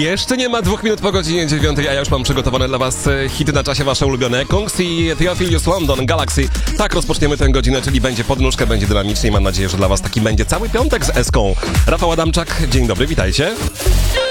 Jeszcze nie ma 2 minut po godzinie 9, a ja już mam przygotowane dla was hity na czasie wasze ulubione. Kungs i Theophilus London, Galaxy. Tak rozpoczniemy tę godzinę, czyli będzie podnóżka, będzie dynamicznie i mam nadzieję, że dla was taki będzie cały piątek z Eską. Rafał Adamczak, dzień dobry, witajcie.